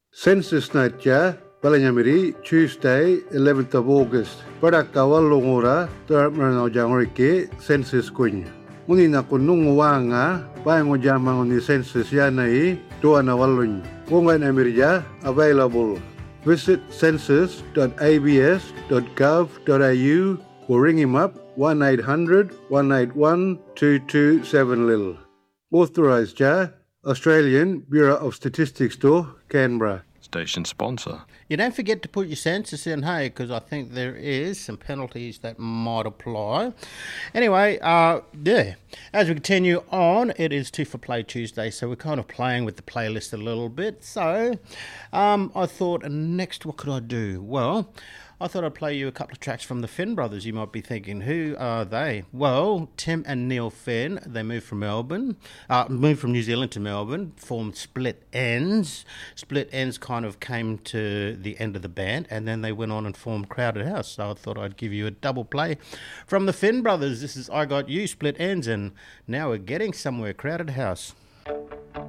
Census night ja, Balanyamiri, Tuesday, 11th of August. Padakawa longora, Tarapmano Jangrike, Census Queen. Munina kunung wanga, Payango Jamang on the census yanai, Tuana Walun. Wongan Amirja, available. Visit census.abs.gov.au or ring him up 1-800-181-227 Authorised ja, Australian Bureau of Statistics to Canberra. Station sponsor. You don't forget to put your census in, hey, because I think there is some penalties that might apply. Anyway, yeah, as we continue on, it is 2 for Play Tuesday, so we're kind of playing with the playlist a little bit. So I thought, next, what could I do? Well, I thought I'd play you a couple of tracks from the Finn brothers. You might be thinking, who are they? Well, Tim and Neil Finn, they moved from New Zealand to Melbourne, formed Split Enz. Split Enz kind of came to the end of the band, and then they went on and formed Crowded House. So I thought I'd give you a double play from the Finn brothers. This is I Got You, Split Enz, and now we're getting somewhere, Crowded House.